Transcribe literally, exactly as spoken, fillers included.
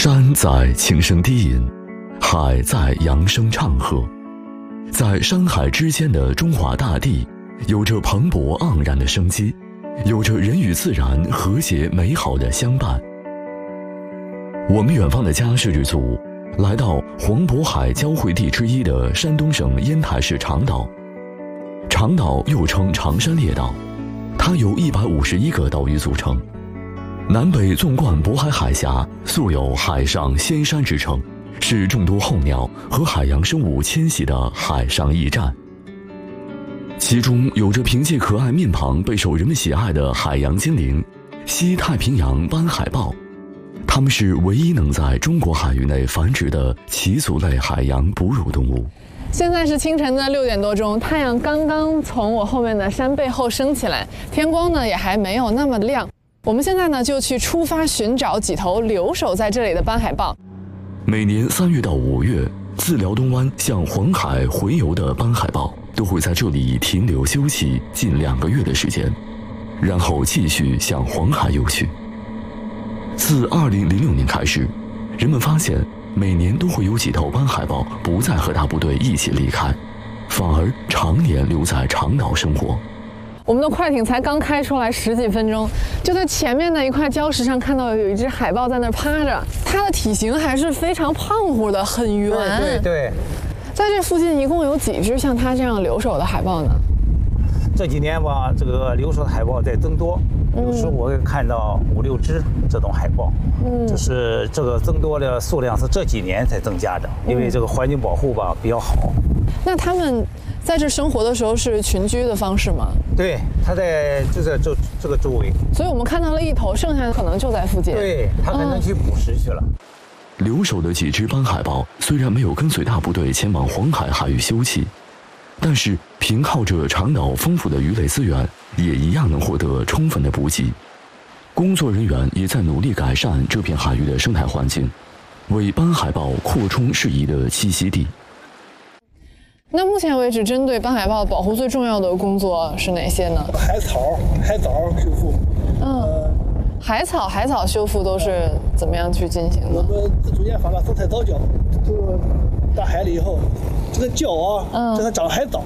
山在轻声低吟，海在扬声唱和。在山海之间的中华大地，有着蓬勃盎然的生机，有着人与自然和谐美好的相伴。我们远方的家摄制组来到黄渤海交汇地之一的山东省烟台市长岛。长岛又称长山列岛，它由一百五十一个岛屿组成。南北纵贯渤海海峡，素有海上仙山之称，是众多候鸟和海洋生物迁徙的海上驿站。其中有着凭借可爱面庞备受人们喜爱的海洋精灵西太平洋斑海豹，它们是唯一能在中国海域内繁殖的鳍足类海洋哺乳动物。 现在是清晨的六点多钟，太阳刚刚从我后面的山背后升起来，天光呢也还没有那么亮。我们现在呢就去出发寻找几头留守在这里的斑海豹。 每年三月到五月，自辽东湾向黄海回游的斑海豹都会在这里停留休憩近两个月的时间，然后继续向黄海游去。自二零零六年开始，人们发现每年都会有几头斑海豹不再和大部队一起离开，反而常年留在长岛生活。 我们的快艇才刚开出来十几分钟，就在前面的一块礁石上看到有一只海豹在那儿趴着，它的体型还是非常胖乎的，很圆。 对对对。 在这附近一共有几只像它这样留守的海豹呢？ 这几年吧，这个留守的海豹在增多，有时我会看到五六只这种海豹，嗯，就是这个增多的数量是这几年才增加的，因为这个环境保护吧比较好。 那他们在这生活的时候是群居的方式吗？ 对，它在就在这这个周围， 所以我们看到了一头，剩下的可能就在附近。 对，它可能去捕食去了。 嗯、留守的几只斑海豹虽然没有跟随大部队前往黄海海域休憩，但是凭靠着长岛丰富的鱼类资源，也一样能获得充分的补给。工作人员也在努力改善这片海域的生态环境，为斑海豹扩充适宜的栖息地。 那目前为止，针对斑海豹保护最重要的工作是哪些呢？ 海草、海藻修复。 嗯，呃、海草、海草修复都是怎么样去进行的？ 我们自主研发了生态藻礁，这个到海里以后，这个礁啊，嗯，这它长海藻，